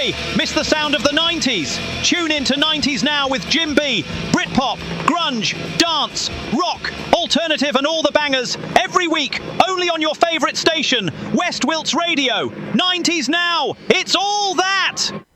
Hey, miss the sound of the 90s? Tune in to 90s Now with Jim B. Britpop, grunge, dance, rock, alternative and all the bangers every week, only on your favourite station, West Wilts Radio. 90s Now, it's all that!